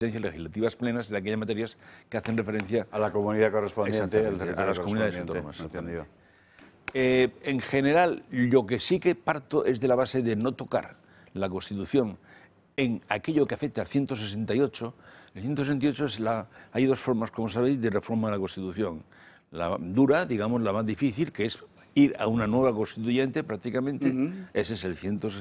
legislativas plenas en aquellas materias que hacen referencia a la comunidad correspondiente, a las comunidades autónomas. En general, lo que sí que parto es de la base de no tocar la Constitución en aquello que afecta al 168. El 168 hay dos formas, como sabéis, de reforma de la Constitución. La dura, digamos, la más difícil, que es ir a una nueva constituyente prácticamente, ese es el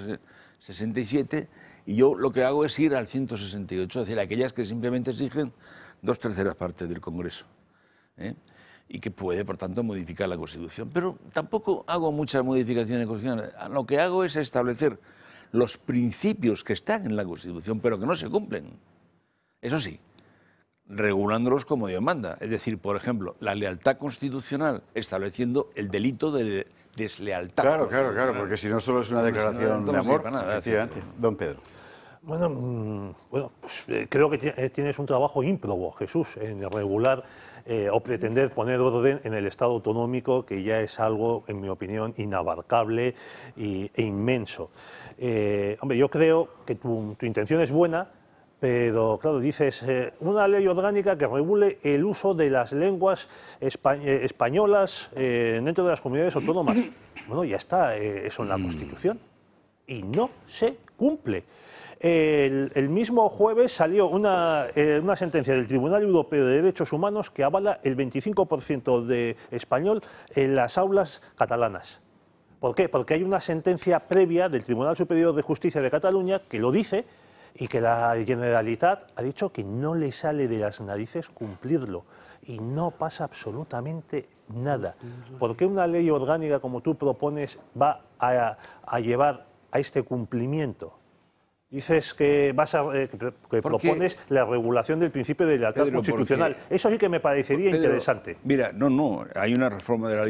167, y yo lo que hago es ir al 168, es decir, aquellas que simplemente exigen 2/3 partes del Congreso, y que puede, por tanto, modificar la Constitución. Pero tampoco hago muchas modificaciones constitucionales. Lo que hago es establecer los principios que están en la Constitución, pero que no se cumplen. Eso sí, regulándolos como Dios manda. Es decir, por ejemplo, la lealtad constitucional, estableciendo el delito de deslealtad. Claro, porque si no solo es una declaración de amor, efectivamente. Don Pedro. Bueno, pues, creo que tienes un trabajo ímprobo, Jesús, en regular o pretender poner orden en el Estado autonómico, que ya es algo, en mi opinión, inabarcable e inmenso. Hombre, yo creo que tu intención es buena, pero, claro, dices, una ley orgánica que regule el uso de las lenguas españolas dentro de las comunidades autónomas. Bueno, ya está eso en la Constitución y no se cumple. El mismo jueves salió una sentencia del Tribunal Europeo de Derechos Humanos que avala el 25% de español en las aulas catalanas. ¿Por qué? Porque hay una sentencia previa del Tribunal Superior de Justicia de Cataluña que lo dice, y que la Generalitat ha dicho que no le sale de las narices cumplirlo y no pasa absolutamente nada. ¿Por qué una ley orgánica como tú propones va a llevar a este cumplimiento? Dices que propones la regulación del principio de lealtad constitucional. Eso sí que me parecería interesante. Mira, no, hay una reforma de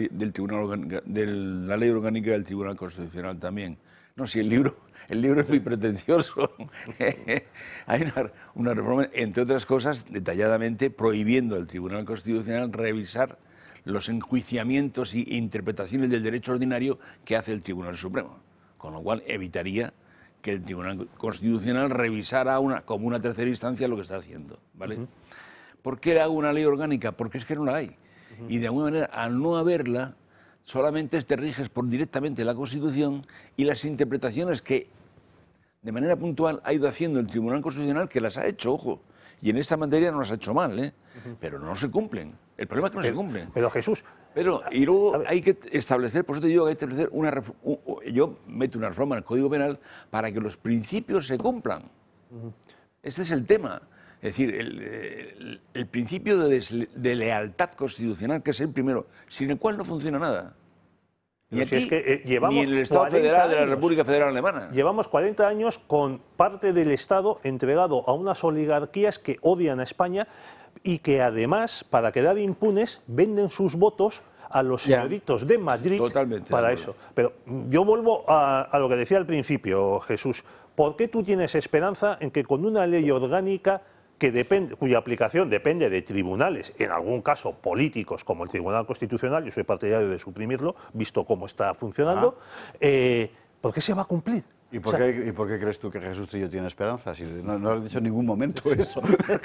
la ley orgánica del Tribunal Constitucional también. No, si el libro es muy pretencioso. Hay una reforma, entre otras cosas, detalladamente prohibiendo al Tribunal Constitucional revisar los enjuiciamientos e interpretaciones del derecho ordinario que hace el Tribunal Supremo, con lo cual evitaría que el Tribunal Constitucional revisara como una tercera instancia lo que está haciendo, ¿vale? ¿Por qué hago una ley orgánica? Porque es que no la hay. Y de alguna manera, al no haberla, solamente te riges por directamente la Constitución y las interpretaciones que de manera puntual ha ido haciendo el Tribunal Constitucional, que las ha hecho, ojo, y en esta materia no las ha hecho mal, pero no se cumplen. El problema es que no se cumplen. Pero Jesús... Y luego hay que establecer, por eso te digo que hay que establecer yo meto una reforma en el Código Penal para que los principios se cumplan. Este es el tema. Es decir, el principio de lealtad constitucional, que es el primero, sin el cual no funciona nada. Ni aquí, ni en el Estado Federal de la República Federal Alemana. Llevamos 40 años con parte del Estado entregado a unas oligarquías que odian a España y que además, para quedar impunes, venden sus votos a los señoritos de Madrid. Totalmente para eso. Pero yo vuelvo a lo que decía al principio, Jesús. ¿Por qué tú tienes esperanza en que con una ley orgánica cuya aplicación depende de tribunales, en algún caso políticos, como el Tribunal Constitucional, yo soy partidario de suprimirlo, visto cómo está funcionando, ¿por qué se va a cumplir? ¿Y por qué crees tú que Jesús Trillo tiene esperanza? Si no has dicho en ningún momento eso.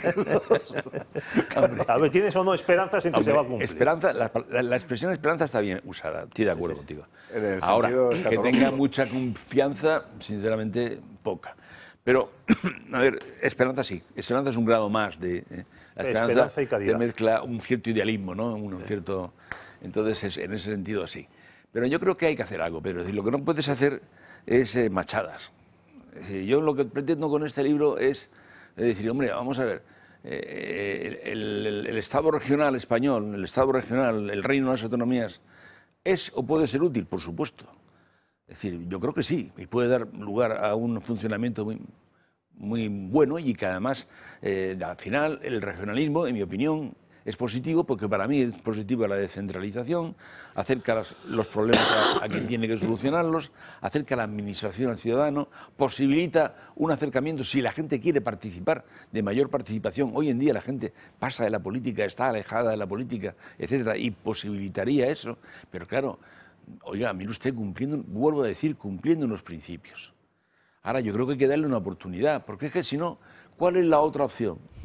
A ver, ¿tienes o no esperanzas en que se va a cumplir? La expresión esperanza está bien usada, estoy de acuerdo contigo. Ahora, que tenga mucha confianza, sinceramente, poca. Pero, a ver, esperanza sí. Esperanza es un grado más de... la esperanza y caridad. Mezcla un cierto idealismo, ¿no? Entonces, en ese sentido, así. Pero yo creo que hay que hacer algo, pero lo que no puedes hacer es machadas. Es decir, yo lo que pretendo con este libro es decir, hombre, vamos a ver, el Estado regional español, el Estado regional, el Reino de las Autonomías, ¿es o puede ser útil? Por supuesto. Es decir, yo creo que sí, y puede dar lugar a un funcionamiento muy bueno y que además, al final, el regionalismo, en mi opinión, es positivo porque para mí es positiva la descentralización, acerca los problemas a quien tiene que solucionarlos, acerca la administración al ciudadano, posibilita un acercamiento si la gente quiere participar, de mayor participación. Hoy en día la gente pasa de la política, está alejada de la política, etcétera, y posibilitaría eso, pero claro, oiga, mire usted, vuelvo a decir, cumpliendo unos principios. Ahora, yo creo que hay que darle una oportunidad, porque es que si no, ¿cuál es la otra opción?